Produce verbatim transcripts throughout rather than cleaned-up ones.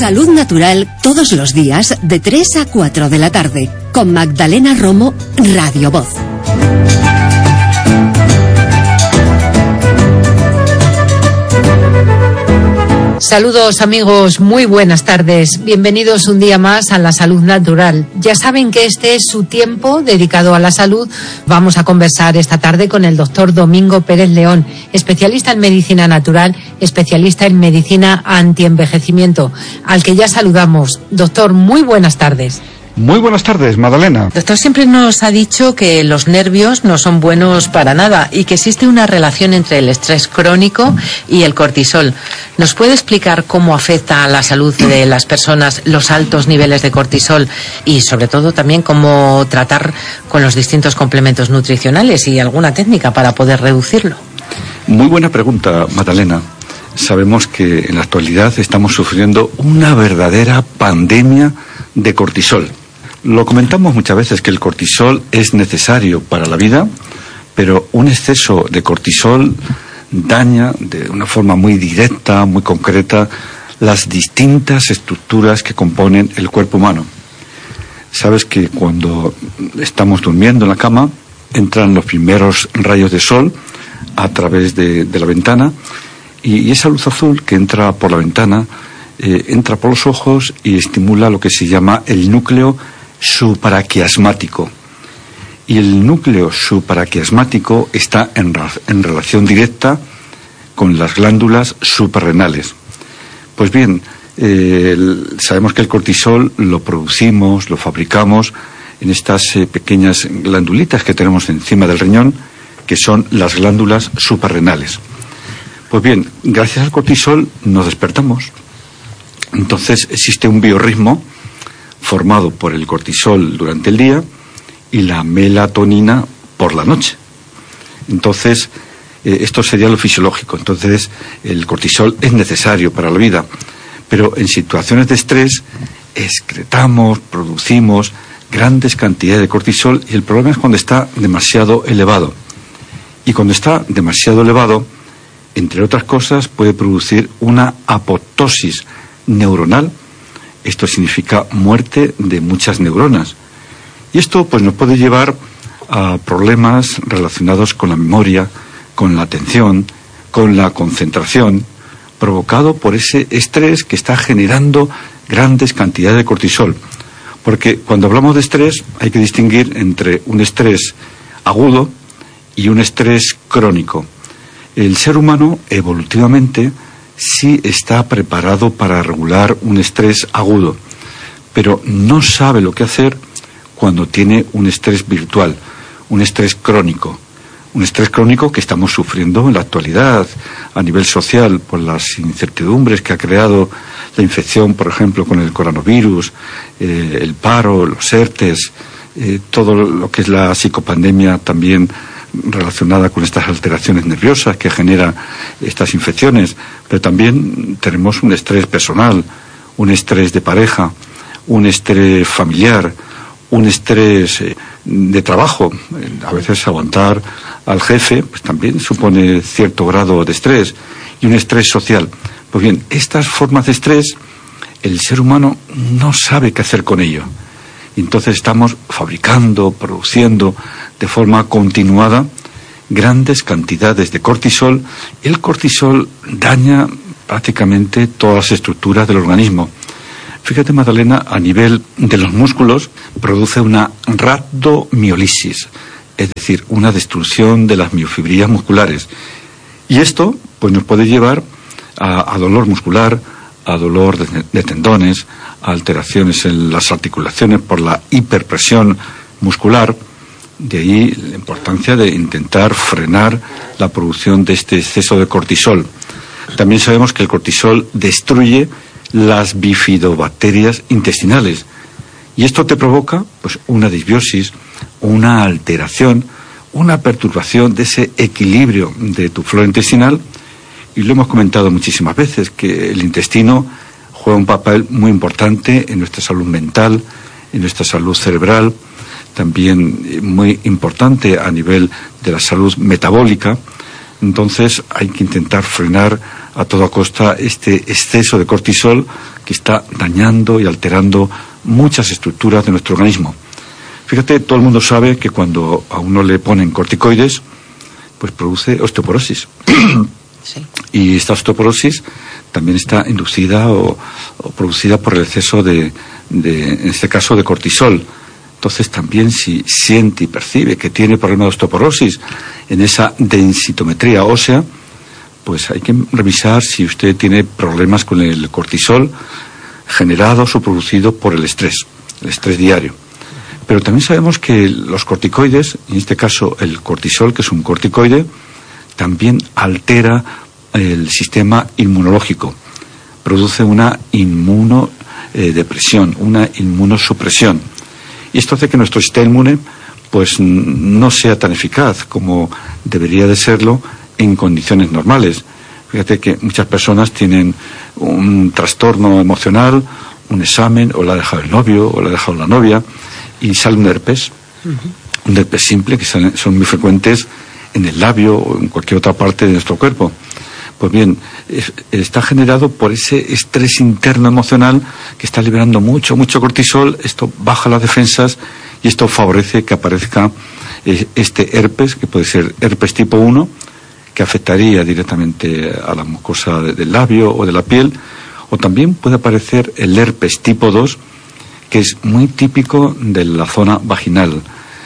Salud Natural todos los días de tres a cuatro de la tarde con Magdalena Romo, Radio Voz. Saludos amigos, muy buenas tardes. Bienvenidos un día más a la Salud Natural. Ya saben que este es su tiempo dedicado a la salud. Vamos a conversar esta tarde con el doctor Domingo Pérez León, especialista en medicina natural, especialista en medicina antienvejecimiento, al que ya saludamos. Doctor, muy buenas tardes. Muy buenas tardes, Magdalena. Doctor, siempre nos ha dicho que los nervios no son buenos para nada y que existe una relación entre el estrés crónico y el cortisol. ¿Nos puede explicar cómo afecta a la salud de las personas los altos niveles de cortisol y sobre todo también cómo tratar con los distintos complementos nutricionales y alguna técnica para poder reducirlo? Muy buena pregunta, Magdalena. Sabemos que en la actualidad estamos sufriendo una verdadera pandemia de cortisol. Lo comentamos muchas veces que el cortisol es necesario para la vida, pero un exceso de cortisol daña de una forma muy directa, muy concreta, las distintas estructuras que componen el cuerpo humano. Sabes que cuando estamos durmiendo en la cama, entran los primeros rayos de sol a través de, de la ventana, y, y esa luz azul que entra por la ventana, eh, entra por los ojos y estimula lo que se llama el núcleo supraquiasmático. Y el núcleo supraquiasmático está en, en relación directa con las glándulas suprarrenales. Pues bien, eh, el, sabemos que el cortisol lo producimos, lo fabricamos en estas eh, pequeñas glandulitas que tenemos encima del riñón, que son las glándulas suprarrenales. Pues bien, gracias al cortisol nos despertamos. Entonces existe un biorritmo formado por el cortisol durante el día y la melatonina por la noche. Entonces, eh, esto sería lo fisiológico. Entonces, el cortisol es necesario para la vida, pero en situaciones de estrés excretamos, producimos grandes cantidades de cortisol y el problema es cuando está demasiado elevado. Y cuando está demasiado elevado, entre otras cosas, puede producir una apoptosis neuronal. Esto significa muerte de muchas neuronas. Y esto pues nos puede llevar a problemas relacionados con la memoria, con la atención, con la concentración, provocado por ese estrés que está generando grandes cantidades de cortisol. Porque cuando hablamos de estrés hay que distinguir entre un estrés agudo y un estrés crónico. El ser humano evolutivamente sí está preparado para regular un estrés agudo, pero no sabe lo que hacer cuando tiene un estrés virtual, un estrés crónico. Un estrés crónico que estamos sufriendo en la actualidad a nivel social por las incertidumbres que ha creado la infección, por ejemplo, con el coronavirus, eh, el paro, los ERTES, eh, todo lo que es la psicopandemia también relacionada con estas alteraciones nerviosas que generan estas infecciones, pero también tenemos un estrés personal, un estrés de pareja, un estrés familiar, un estrés de trabajo. A veces aguantar al jefe pues también supone cierto grado de estrés, y un estrés social. Pues bien, estas formas de estrés el ser humano no sabe qué hacer con ello. Entonces estamos fabricando, produciendo de forma continuada grandes cantidades de cortisol. El cortisol daña prácticamente todas las estructuras del organismo. Fíjate, Magdalena, a nivel de los músculos produce una rhabdomiólisis, es decir, una destrucción de las miofibrillas musculares. Y esto pues nos puede llevar a, a dolor muscular, a dolor de, de tendones, a alteraciones en las articulaciones por la hiperpresión muscular. De ahí la importancia de intentar frenar la producción de este exceso de cortisol. También sabemos que el cortisol destruye las bifidobacterias intestinales, y esto te provoca pues una disbiosis, una alteración, una perturbación de ese equilibrio de tu flora intestinal. Y lo hemos comentado muchísimas veces, que el intestino juega un papel muy importante en nuestra salud mental, en nuestra salud cerebral, también muy importante a nivel de la salud metabólica. Entonces hay que intentar frenar a toda costa este exceso de cortisol que está dañando y alterando muchas estructuras de nuestro organismo. Fíjate, todo el mundo sabe que cuando a uno le ponen corticoides, pues produce osteoporosis. Sí. Y esta osteoporosis también está inducida o, o producida por el exceso de, de, en este caso, de cortisol. Entonces también si siente y percibe que tiene problemas de osteoporosis en esa densitometría ósea, pues hay que revisar si usted tiene problemas con el cortisol generados o producido por el estrés, el estrés diario. Pero también sabemos que los corticoides, en este caso el cortisol, que es un corticoide, también altera el sistema inmunológico, produce una inmunodepresión, una inmunosupresión. Y esto hace que nuestro sistema inmune pues no sea tan eficaz como debería de serlo en condiciones normales. Fíjate que muchas personas tienen un trastorno emocional, un examen, o la ha dejado el novio, o la ha dejado la novia, y sale un herpes, uh-huh. un herpes simple, que son, son muy frecuentes en el labio o en cualquier otra parte de nuestro cuerpo. Pues bien, es, está generado por ese estrés interno emocional que está liberando mucho, mucho cortisol. Esto baja las defensas y esto favorece que aparezca eh, este herpes, que puede ser herpes tipo uno, que afectaría directamente a la mucosa de, del labio o de la piel, o también puede aparecer el herpes tipo dos, que es muy típico de la zona vaginal,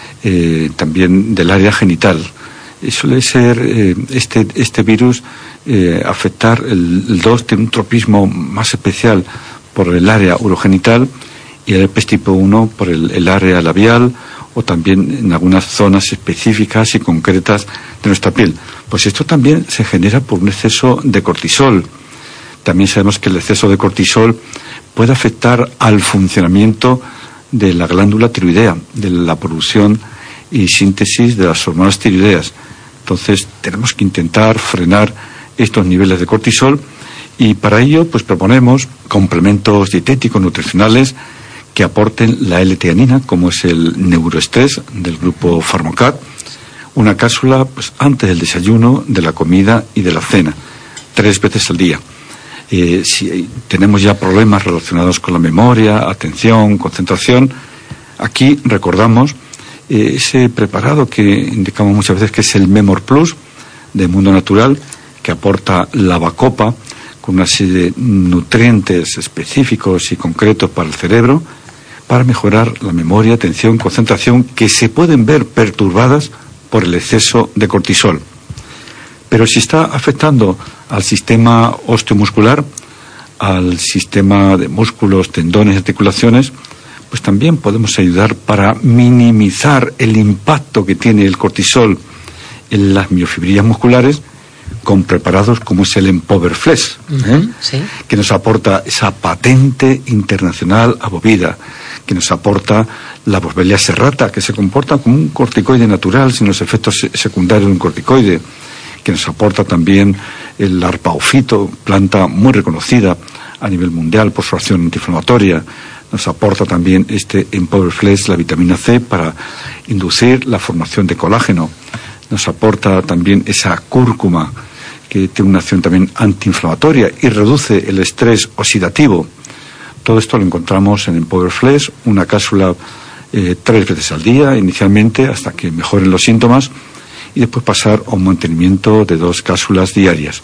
eh, también del área genital. Y suele ser eh, este, este virus eh, afectar el, el dos, tiene un tropismo más especial por el área urogenital, y el herpes tipo uno por el, el área labial, o también en algunas zonas específicas y concretas de nuestra piel. Pues esto también se genera por un exceso de cortisol. También sabemos que el exceso de cortisol puede afectar al funcionamiento de la glándula tiroidea, de la producción y síntesis de las hormonas tiroideas. Entonces tenemos que intentar frenar estos niveles de cortisol, y para ello pues proponemos complementos dietéticos nutricionales que aporten la L-teanina, como es el neuroestrés del grupo Pharmocat, una cápsula pues antes del desayuno, de la comida y de la cena, tres veces al día. Eh, si tenemos ya problemas relacionados con la memoria, atención, concentración, aquí recordamos eh, ese preparado que indicamos muchas veces que es el Memor Plus de Mundo Natural, que aporta la Bacopa con una serie de nutrientes específicos y concretos para el cerebro, para mejorar la memoria, atención, concentración, que se pueden ver perturbadas por el exceso de cortisol. Pero si está afectando al sistema osteomuscular, al sistema de músculos, tendones, articulaciones, pues también podemos ayudar para minimizar el impacto que tiene el cortisol en las miofibrillas musculares con preparados como es el Empower Flex, ¿eh? Uh-huh, sí. que nos aporta esa patente internacional abovida, que nos aporta la Boswellia serrata, que se comporta como un corticoide natural sin los efectos secundarios de un corticoide, que nos aporta también el arpaofito, planta muy reconocida a nivel mundial por su acción antiinflamatoria. Nos aporta también este Empower Flex, la vitamina C, para inducir la formación de colágeno. Nos aporta también esa cúrcuma, que tiene una acción también antiinflamatoria y reduce el estrés oxidativo. Todo esto lo encontramos en Empower Flex, una cápsula eh, tres veces al día, inicialmente, hasta que mejoren los síntomas, y después pasar a un mantenimiento de dos cápsulas diarias.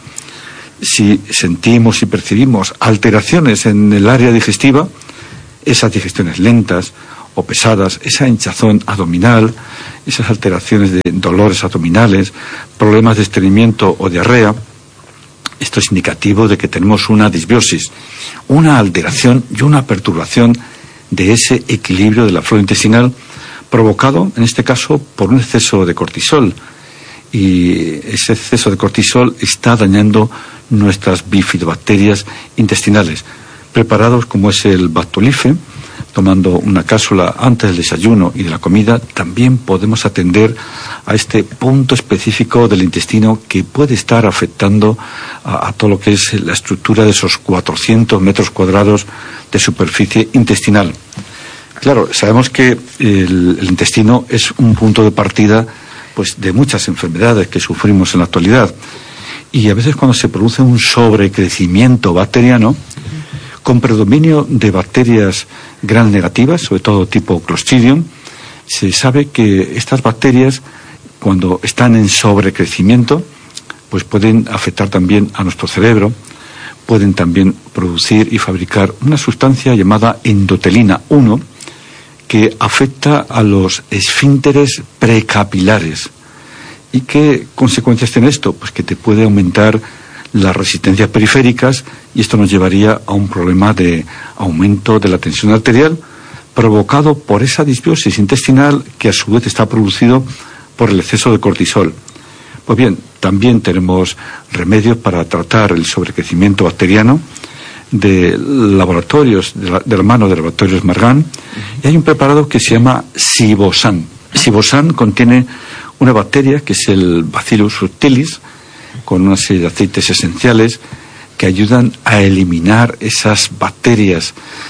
Si sentimos y percibimos alteraciones en el área digestiva, esas digestiones lentas o pesadas, esa hinchazón abdominal, esas alteraciones de dolores abdominales, problemas de estreñimiento o diarrea, esto es indicativo de que tenemos una disbiosis, una alteración y una perturbación de ese equilibrio de la flora intestinal, provocado, en este caso, por un exceso de cortisol. Y ese exceso de cortisol está dañando nuestras bifidobacterias intestinales. Preparados como es el Bactolife, tomando una cápsula antes del desayuno y de la comida, también podemos atender a este punto específico del intestino que puede estar afectando a, a todo lo que es la estructura de esos cuatrocientos metros cuadrados de superficie intestinal. Claro, sabemos que el, el intestino es un punto de partida pues de muchas enfermedades que sufrimos en la actualidad. Y a veces cuando se produce un sobrecrecimiento bacteriano, con predominio de bacterias gram negativas, sobre todo tipo Clostridium, se sabe que estas bacterias, cuando están en sobrecrecimiento, pues pueden afectar también a nuestro cerebro, pueden también producir y fabricar una sustancia llamada endotelina uno, que afecta a los esfínteres precapilares. ¿Y qué consecuencias tiene esto? Pues que te puede aumentar las resistencias periféricas, y esto nos llevaría a un problema de aumento de la tensión arterial provocado por esa disbiosis intestinal que a su vez está producido por el exceso de cortisol. Pues bien, también tenemos remedios para tratar el sobrecrecimiento bacteriano de laboratorios, de la, de la mano de laboratorios Margan, y hay un preparado que se llama Sibosan. Sibosan contiene una bacteria que es el Bacillus subtilis, con una serie de aceites esenciales que ayudan a eliminar esas bacterias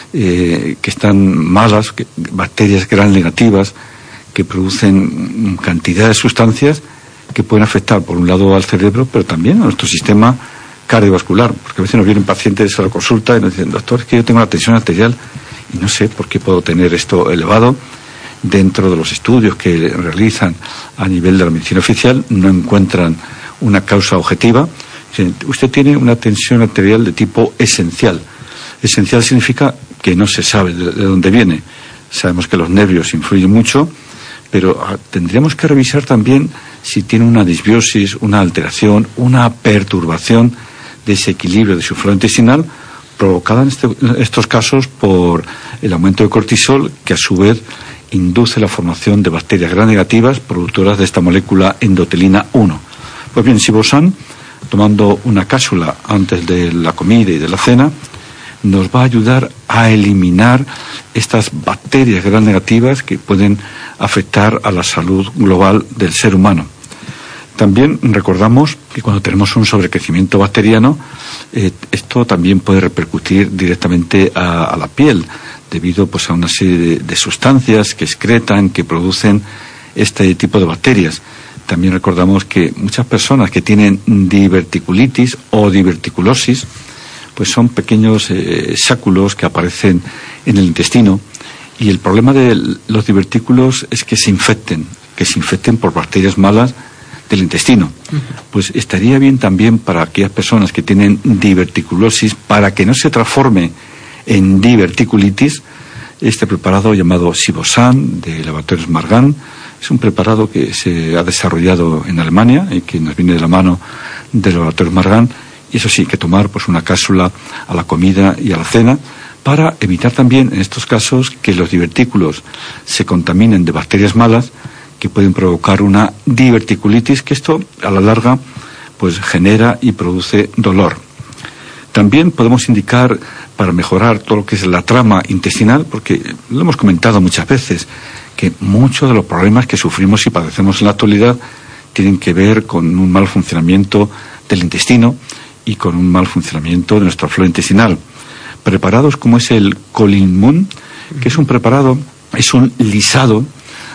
eh, que están malas, que, bacterias gram negativas, que producen cantidad de sustancias que pueden afectar por un lado al cerebro, pero también a nuestro sistema cardiovascular, porque a veces nos vienen pacientes a la consulta y nos dicen: doctor, es que yo tengo la tensión arterial y no sé por qué puedo tener esto elevado. Dentro de los estudios que realizan a nivel de la medicina oficial no encuentran una causa objetiva. Usted tiene una tensión arterial de tipo esencial. Esencial significa que no se sabe de, de dónde viene. Sabemos que los nervios influyen mucho, pero ah, tendríamos que revisar también si tiene una disbiosis, una alteración, una perturbación de ese equilibrio de su flora intestinal, provocada en, este, en estos casos por el aumento de cortisol, que a su vez induce la formación de bacterias gram negativas productoras de esta molécula endotelina uno. Pues bien, Sibosan, tomando una cápsula antes de la comida y de la cena, nos va a ayudar a eliminar estas bacterias gram negativas que pueden afectar a la salud global del ser humano. También recordamos que cuando tenemos un sobrecrecimiento bacteriano, eh, esto también puede repercutir directamente a, a la piel, debido pues a una serie de, de sustancias que excretan, que producen este tipo de bacterias. También recordamos que muchas personas que tienen diverticulitis o diverticulosis, pues son pequeños eh, sáculos que aparecen en el intestino, y el problema de los divertículos es que se infecten, que se infecten por bacterias malas del intestino. Uh-huh. Pues estaría bien también para aquellas personas que tienen diverticulosis, para que no se transforme en diverticulitis, este preparado llamado Sibosan de Laboratorios Margan. Es un preparado que se ha desarrollado en Alemania y que nos viene de la mano de Laboratorios Margan, y eso sí, hay que tomar pues una cápsula a la comida y a la cena para evitar también en estos casos que los divertículos se contaminen de bacterias malas que pueden provocar una diverticulitis, que esto a la larga pues genera y produce dolor. También podemos indicar, para mejorar todo lo que es la trama intestinal, porque lo hemos comentado muchas veces, que muchos de los problemas que sufrimos y padecemos en la actualidad tienen que ver con un mal funcionamiento del intestino y con un mal funcionamiento de nuestra flora intestinal. Preparados como es el Colinmun, que es un preparado, es un lisado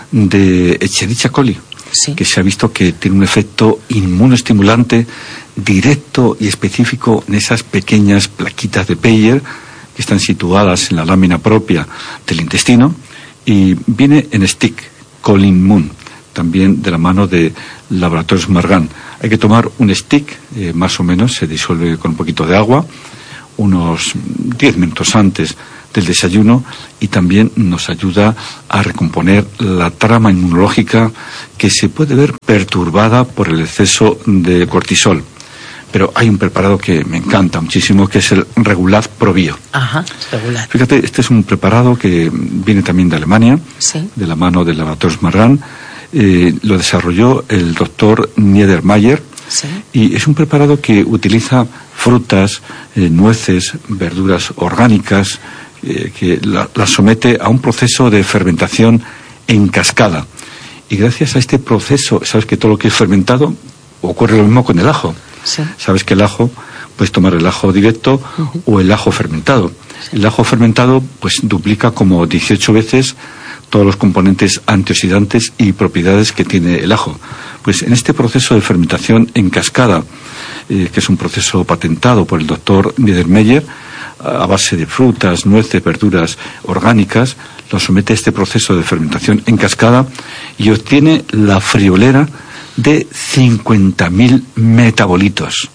de Escherichia coli, sí, que se ha visto que tiene un efecto inmunoestimulante directo y específico en esas pequeñas plaquitas de Peyer que están situadas en la lámina propia del intestino, y viene en stick, Colinmun, también de la mano de Laboratorios Margan. Hay que tomar un stick, eh, más o menos, se disuelve con un poquito de agua, unos diez minutos antes del desayuno, y también nos ayuda a recomponer la trama inmunológica que se puede ver perturbada por el exceso de cortisol. Pero hay un preparado que me encanta muchísimo, que es el Regulat Probio. Ajá, Regulat. Fíjate, este es un preparado que viene también de Alemania, sí, de la mano del Laboratorios Margan. Eh, lo desarrolló el doctor Niedermayer, sí, y es un preparado que utiliza frutas, eh, nueces, verduras orgánicas, eh, que las la somete a un proceso de fermentación en cascada. Y gracias a este proceso, sabes que todo lo que es fermentado, ocurre lo mismo con el ajo. Sí. Sabes que el ajo, puedes tomar el ajo directo uh-huh. o el ajo fermentado. Sí. El ajo fermentado pues duplica como dieciocho veces todos los componentes antioxidantes y propiedades que tiene el ajo. Pues en este proceso de fermentación en cascada, eh, que es un proceso patentado por el doctor Niedermeyer, a base de frutas, nueces, verduras orgánicas, lo somete a este proceso de fermentación en cascada y obtiene la friolera de cincuenta mil metabolitos.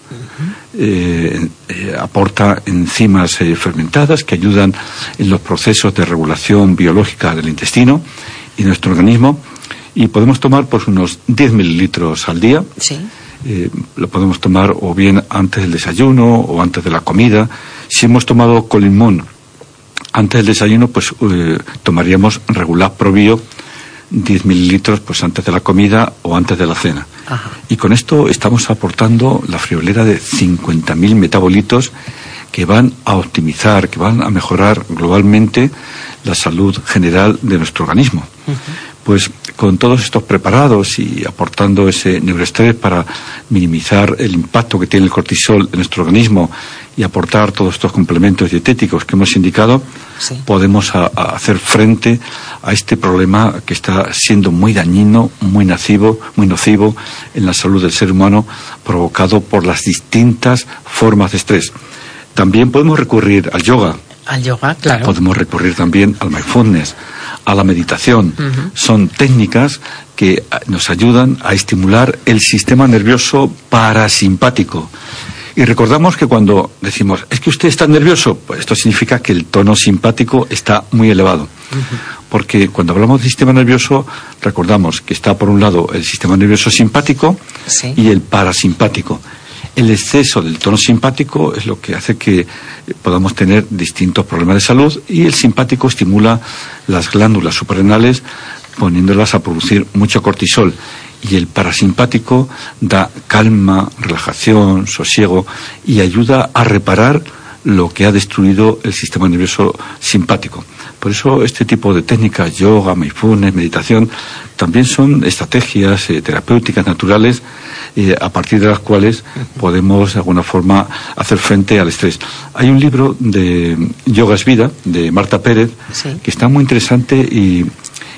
Eh, eh, aporta enzimas eh, fermentadas que ayudan en los procesos de regulación biológica del intestino y nuestro organismo, y podemos tomar pues unos diez mililitros al día. Sí. Eh, lo podemos tomar o bien antes del desayuno o antes de la comida. Si hemos tomado colimón antes del desayuno, pues eh, tomaríamos Regular Probio diez mililitros pues antes de la comida o antes de la cena. Ajá. Y con esto estamos aportando la friolera de cincuenta mil metabolitos que van a optimizar, que van a mejorar globalmente la salud general de nuestro organismo. Uh-huh. Pues con todos estos preparados y aportando ese neuroestrés para minimizar el impacto que tiene el cortisol en nuestro organismo y aportar todos estos complementos dietéticos que hemos indicado, sí, podemos a, a hacer frente a este problema que está siendo muy dañino, muy nocivo, muy nocivo en la salud del ser humano, provocado por las distintas formas de estrés. También podemos recurrir al yoga. Al yoga, claro. Podemos recurrir también al mindfulness, a la meditación. Uh-huh. Son técnicas que nos ayudan a estimular el sistema nervioso parasimpático. Y recordamos que cuando decimos, es que usted está nervioso, pues esto significa que el tono simpático está muy elevado. Uh-huh. Porque cuando hablamos del sistema nervioso, recordamos que está por un lado el sistema nervioso simpático, sí, y el parasimpático. El exceso del tono simpático es lo que hace que podamos tener distintos problemas de salud, y el simpático estimula las glándulas suprarrenales poniéndolas a producir mucho cortisol, y el parasimpático da calma, relajación, sosiego y ayuda a reparar lo que ha destruido el sistema nervioso simpático. Por eso este tipo de técnicas, yoga, mindfulness, meditación, también son estrategias eh, terapéuticas naturales eh, a partir de las cuales podemos de alguna forma hacer frente al estrés. Hay un libro de Yoga es Vida, de Marta Pérez, sí, que está muy interesante y,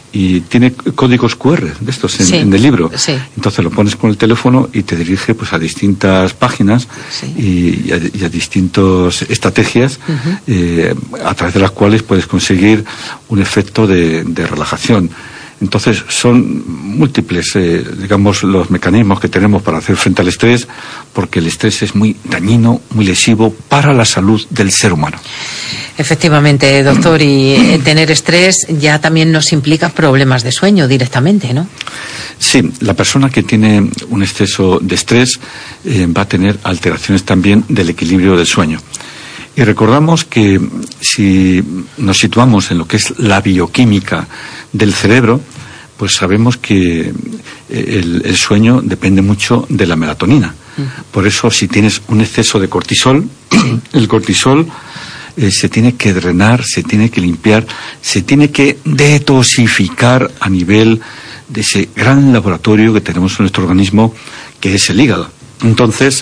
y tiene códigos cu erre de estos en, sí, en el libro. Sí. Entonces lo pones con el teléfono y te dirige pues a distintas páginas, sí, y, y, a, y a distintas estrategias, uh-huh, eh, a través de las cuales puedes conseguir un efecto de, de relajación. Entonces son múltiples, eh, digamos, los mecanismos que tenemos para hacer frente al estrés, porque el estrés es muy dañino, muy lesivo para la salud del ser humano. Efectivamente, doctor, y tener estrés ya también nos implica problemas de sueño directamente, ¿no? Sí, la persona que tiene un exceso de estrés eh, va a tener alteraciones también del equilibrio del sueño. Y recordamos que si nos situamos en lo que es la bioquímica del cerebro, pues sabemos que el, el sueño depende mucho de la melatonina. Por eso, si tienes un exceso de cortisol, el cortisol eh, se tiene que drenar, se tiene que limpiar, se tiene que detoxificar a nivel de ese gran laboratorio que tenemos en nuestro organismo, que es el hígado. Entonces,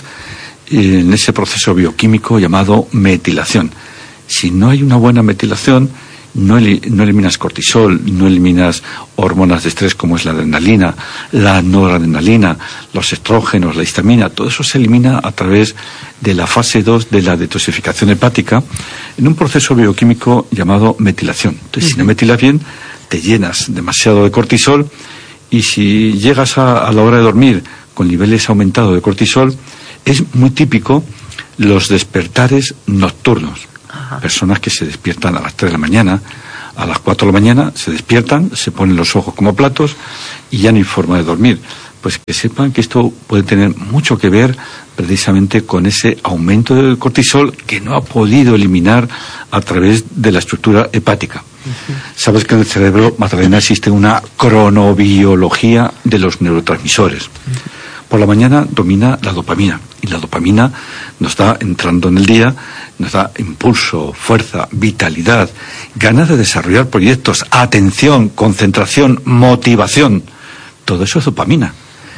en ese proceso bioquímico llamado metilación, si no hay una buena metilación, no, el, no eliminas cortisol, no eliminas hormonas de estrés como es la adrenalina, la noradrenalina, los estrógenos, la histamina, todo eso se elimina a través de la fase dos de la detoxificación hepática en un proceso bioquímico llamado metilación. Entonces, uh-huh, si no metilas bien, te llenas demasiado de cortisol, y si llegas a, a la hora de dormir con niveles aumentados de cortisol, es muy típico los despertares nocturnos. Ajá. Personas que se despiertan a las tres de la mañana, a las cuatro de la mañana, se despiertan, se ponen los ojos como platos y ya no hay forma de dormir. Pues que sepan que esto puede tener mucho que ver precisamente con ese aumento del cortisol que no ha podido eliminar a través de la estructura hepática. Uh-huh. Sabes que en el cerebro, Magdalena, existe una cronobiología de los neurotransmisores. Uh-huh. Por la mañana domina la dopamina, y la dopamina nos da, entrando en el día, nos da impulso, fuerza, vitalidad, ganas de desarrollar proyectos, atención, concentración, motivación. Todo eso es dopamina.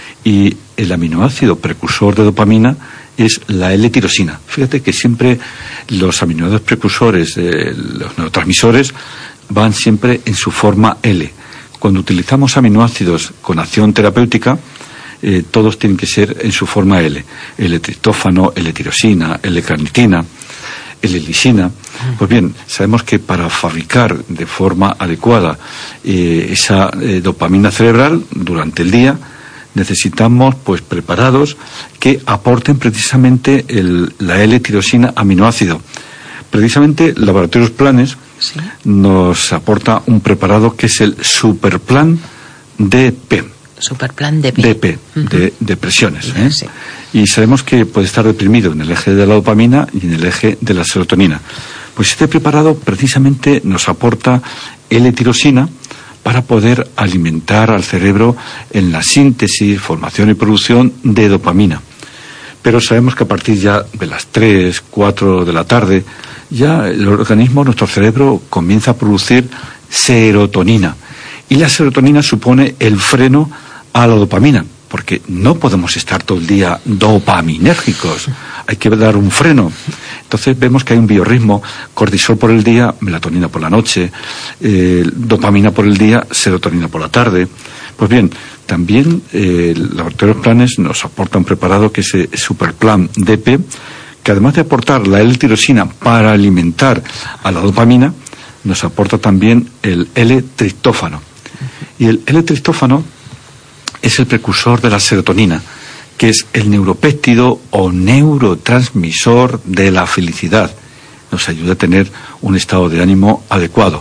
Y el aminoácido precursor de dopamina es la L-tirosina. Fíjate que siempre los aminoácidos precursores, eh, los neurotransmisores, van siempre en su forma L. Cuando utilizamos aminoácidos con acción terapéutica, eh, todos tienen que ser en su forma L. L-triptófano, L-tirosina, L-carnitina, L-lisina. Pues bien, sabemos que para fabricar de forma adecuada eh, esa eh, dopamina cerebral durante el día, necesitamos pues preparados que aporten precisamente el, la L-tirosina aminoácido. Precisamente Laboratorios Planes ¿sí? nos aporta un preparado que es el Superplan D P. Superplan D P. D P, uh-huh. de, de presiones. ¿eh? Sí. Y sabemos que puede estar deprimido en el eje de la dopamina y en el eje de la serotonina. Pues este preparado precisamente nos aporta L-tirosina para poder alimentar al cerebro en la síntesis, formación y producción de dopamina. Pero sabemos que a partir ya de las tres, cuatro de la tarde, ya el organismo, nuestro cerebro, comienza a producir serotonina. Y la serotonina supone el freno a la dopamina, porque no podemos estar todo el día dopaminérgicos, hay que dar un freno. Entonces vemos que hay un biorritmo, cortisol por el día, melatonina por la noche, eh, dopamina por el día, serotonina por la tarde. Pues bien, también eh, Laboratorios Planes nos aporta un preparado que es el Superplan D P, que además de aportar la L-tirosina para alimentar a la dopamina, nos aporta también el L-triptófano. Y el L-triptófano es el precursor de la serotonina, que es el neuropéptido o neurotransmisor de la felicidad. Nos ayuda a tener un estado de ánimo adecuado.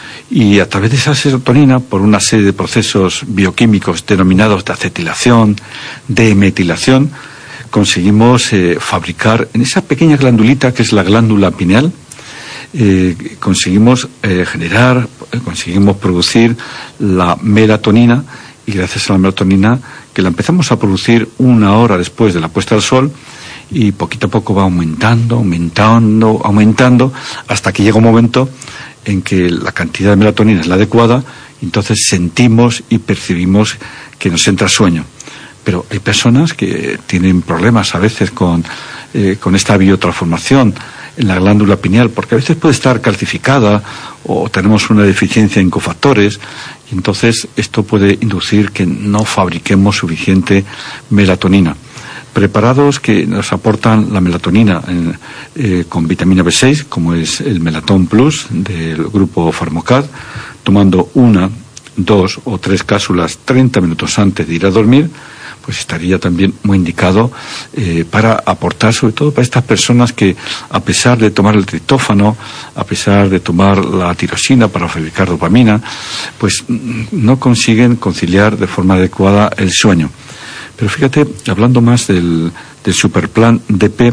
Y a través de esa serotonina, por una serie de procesos bioquímicos denominados de acetilación, de metilación, conseguimos eh, fabricar en esa pequeña glandulita que es la glándula pineal, eh, conseguimos eh, generar, eh, conseguimos producir la melatonina, y gracias a la melatonina, que la empezamos a producir una hora después de la puesta del sol, y poquito a poco va aumentando, aumentando, aumentando, hasta que llega un momento en que la cantidad de melatonina es la adecuada, y entonces sentimos y percibimos que nos entra sueño. Pero hay personas que tienen problemas a veces con, eh, con esta biotransformación en la glándula pineal, porque a veces puede estar calcificada o tenemos una deficiencia en cofactores, y entonces esto puede inducir que no fabriquemos suficiente melatonina. Preparados que nos aportan la melatonina en, eh, con vitamina B seis, como es el Melatón Plus del grupo Pharmacad, tomando una, dos o tres cápsulas treinta minutos antes de ir a dormir, pues estaría también muy indicado eh, para aportar, sobre todo para estas personas que, a pesar de tomar el triptófano, a pesar de tomar la tirosina para fabricar dopamina, pues no consiguen conciliar de forma adecuada el sueño. Pero fíjate, hablando más del, del Superplan D P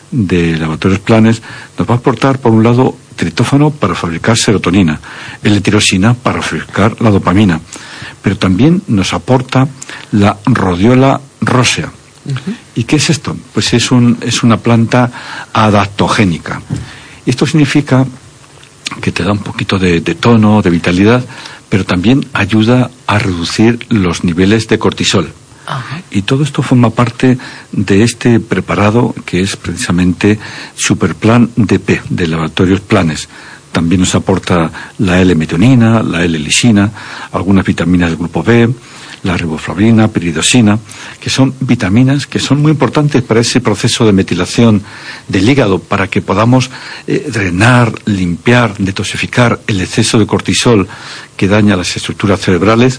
de Laboratorios Planes, nos va a aportar, por un lado, triptófano para fabricar serotonina, L-tirosina para fabricar la dopamina, pero también nos aporta la Rhodiola rosea. Uh-huh. ¿Y qué es esto? Pues es, un, es una planta adaptogénica. Esto significa que te da un poquito de, de tono, de vitalidad, pero también ayuda a reducir los niveles de cortisol. Uh-huh. Y todo esto forma parte de este preparado que es precisamente Superplan D P de Laboratorios Planes. También nos aporta la L-metionina, la L-lisina, algunas vitaminas del grupo B, la riboflavina, piridosina, que son vitaminas que son muy importantes para ese proceso de metilación del hígado, para que podamos eh, drenar, limpiar, detoxificar el exceso de cortisol que daña las estructuras cerebrales.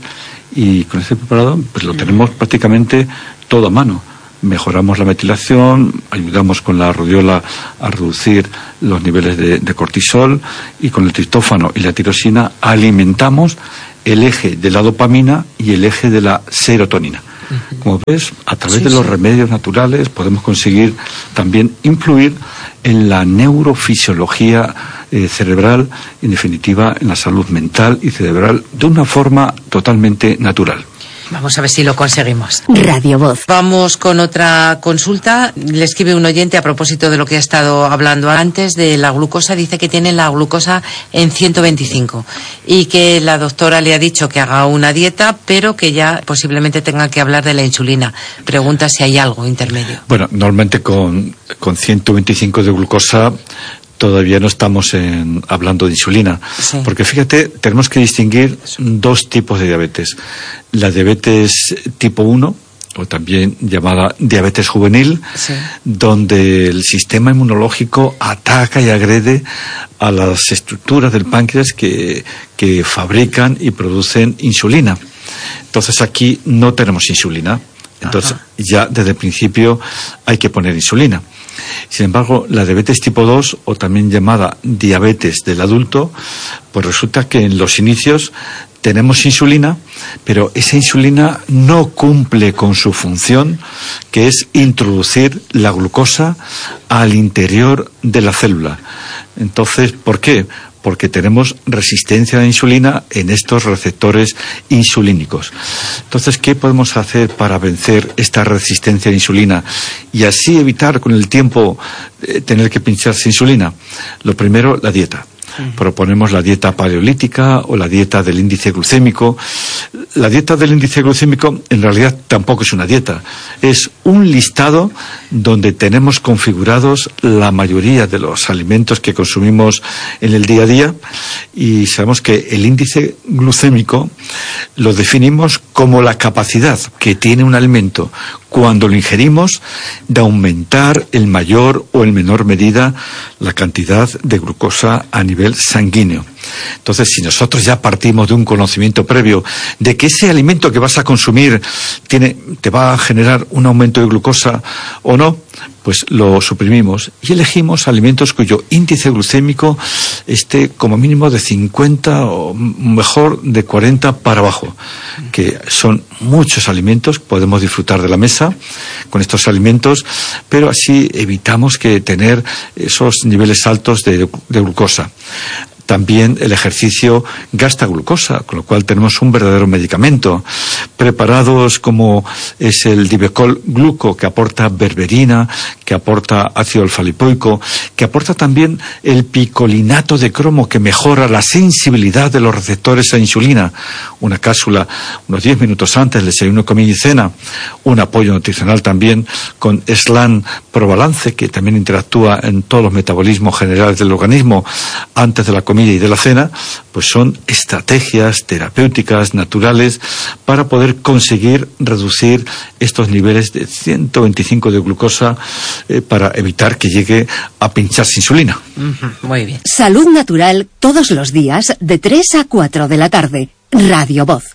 Y con este preparado pues lo tenemos prácticamente todo a mano. Mejoramos la metilación, ayudamos con la rodiola a reducir los niveles de, de cortisol, y con el triptófano y la tirosina alimentamos el eje de la dopamina y el eje de la serotonina. Uh-huh. Como ves, a través sí, de los sí. remedios naturales podemos conseguir también influir en la neurofisiología eh, cerebral, en definitiva en la salud mental y cerebral, de una forma totalmente natural. Vamos a ver si lo conseguimos. Radio Voz. Vamos con otra consulta. Le escribe un oyente a propósito de lo que ha estado hablando antes de la glucosa. Dice que tiene la glucosa en ciento veinticinco y que la doctora le ha dicho que haga una dieta, pero que ya posiblemente tenga que hablar de la insulina. Pregunta si hay algo intermedio. Bueno, normalmente con, con ciento veinticinco de glucosa todavía no estamos en, hablando de insulina, sí. Porque fíjate, tenemos que distinguir dos tipos de diabetes. La diabetes tipo uno, o también llamada diabetes juvenil, sí. donde el sistema inmunológico ataca y agrede a las estructuras del páncreas que, que fabrican y producen insulina. Entonces aquí no tenemos insulina. Entonces Ajá. ya desde el principio hay que poner insulina. Sin embargo, la diabetes tipo dos, o también llamada diabetes del adulto, pues resulta que en los inicios tenemos insulina, pero esa insulina no cumple con su función, que es introducir la glucosa al interior de la célula. Entonces, ¿por qué? Porque tenemos resistencia a la insulina en estos receptores insulínicos. Entonces, ¿qué podemos hacer para vencer esta resistencia a la insulina y así evitar con el tiempo eh, tener que pincharse insulina? Lo primero, la dieta. Proponemos la dieta paleolítica o la dieta del índice glucémico. La dieta del índice glucémico en realidad tampoco es una dieta, es un listado donde tenemos configurados la mayoría de los alimentos que consumimos en el día a día, y sabemos que el índice glucémico lo definimos como la capacidad que tiene un alimento cuando lo ingerimos de aumentar en mayor o en menor medida la cantidad de glucosa a nivel sanguíneo. Entonces, si nosotros ya partimos de un conocimiento previo de que ese alimento que vas a consumir tiene, te va a generar un aumento de glucosa o no, pues lo suprimimos y elegimos alimentos cuyo índice glucémico esté como mínimo de cincuenta o mejor de cuarenta para abajo, que son muchos alimentos. Podemos disfrutar de la mesa con estos alimentos, pero así evitamos que tener esos niveles altos de, de glucosa. También el ejercicio gasta glucosa, con lo cual tenemos un verdadero medicamento. Preparados como es el Divecol Gluco, que aporta berberina, que aporta ácido alfa-lipoico, que aporta también el picolinato de cromo, que mejora la sensibilidad de los receptores a insulina. Una cápsula unos diez minutos antes del desayuno, comida y cena. Un apoyo nutricional también con Slan Probalance, que también interactúa en todos los metabolismos generales del organismo antes de la comida y de la cena. Pues son estrategias terapéuticas naturales para poder conseguir reducir estos niveles de ciento veinticinco de glucosa eh, para evitar que llegue a pincharse insulina. Uh-huh. Muy bien. Salud Natural todos los días de tres a cuatro de la tarde. Radio Voz.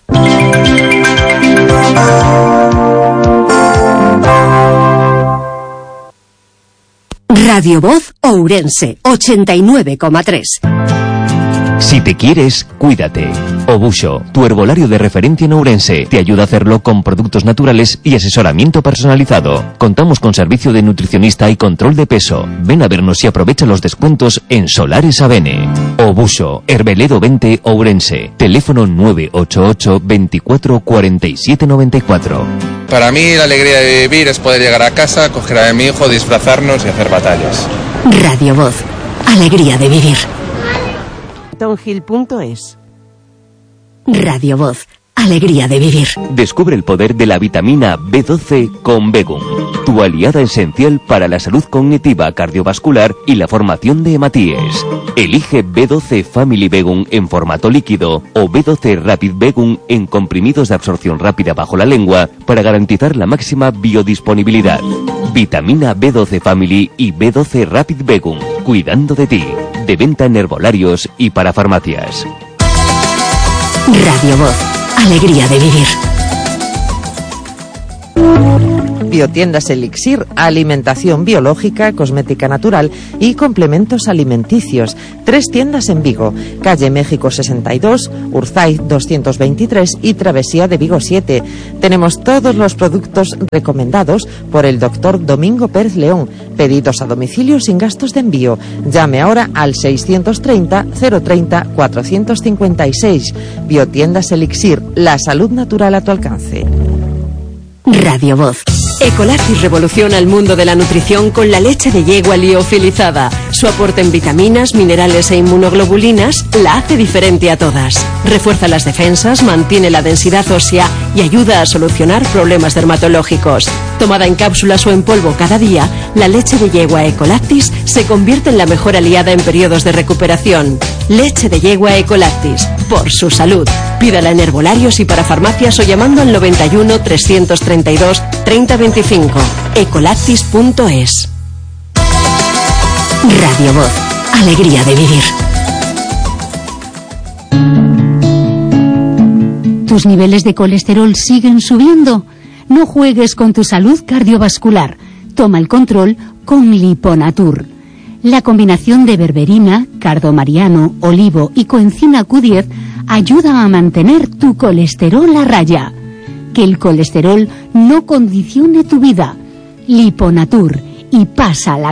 Radio Voz Ourense ochenta y nueve coma tres. Si te quieres, cuídate. Obuso, tu herbolario de referencia en Ourense, te ayuda a hacerlo con productos naturales y asesoramiento personalizado. Contamos con servicio de nutricionista y control de peso. Ven a vernos y aprovecha los descuentos en Solares Avene. Obuso, Herbeledo veinte, Ourense. Teléfono nueve ocho ocho, veinticuatro, cuarenta y siete, noventa y cuatro. Para mí la alegría de vivir es poder llegar a casa, coger a mi hijo, disfrazarnos y hacer batallas. Radio Voz, alegría de vivir. tonhill punto es. Radio Voz, alegría de vivir. Descubre el poder de la vitamina B doce con Begum, tu aliada esencial para la salud cognitiva, cardiovascular y la formación de hematíes. Elige B doce Family Begum en formato líquido o B doce Rapid Begum en comprimidos de absorción rápida bajo la lengua para garantizar la máxima biodisponibilidad. Vitamina B doce Family y B doce Rapid Begum, cuidando de ti. De venta en herbolarios y para farmacias. Radio Voz, alegría de vivir. Biotiendas Elixir, alimentación biológica, cosmética natural y complementos alimenticios. Tres tiendas en Vigo, calle México sesenta y dos, Urzaiz doscientos veintitrés y Travesía de Vigo siete. Tenemos todos los productos recomendados por el doctor Domingo Pérez León. Pedidos a domicilio sin gastos de envío. Llame ahora al seiscientos treinta, cero treinta, cuatrocientos cincuenta y seis. Biotiendas Elixir, la salud natural a tu alcance. Radio Voz. Ecolactis revoluciona el mundo de la nutrición con la leche de yegua liofilizada. Su aporte en vitaminas, minerales e inmunoglobulinas la hace diferente a todas. Refuerza las defensas, mantiene la densidad ósea y ayuda a solucionar problemas dermatológicos. Tomada en cápsulas o en polvo cada día, la leche de yegua Ecolactis se convierte en la mejor aliada en periodos de recuperación. Leche de yegua Ecolactis. Por su salud. Pídala en herbolarios y para farmacias o llamando al noventa y uno, trescientos treinta y dos, treinta veinticinco. ecolactis punto es. Radio Voz. Alegría de vivir. ¿Tus niveles de colesterol siguen subiendo? No juegues con tu salud cardiovascular. Toma el control con Liponatur. La combinación de berberina, cardomariano, olivo y coenzima Q diez ayuda a mantener tu colesterol a raya. Que el colesterol no condicione tu vida. Liponatur y pasa la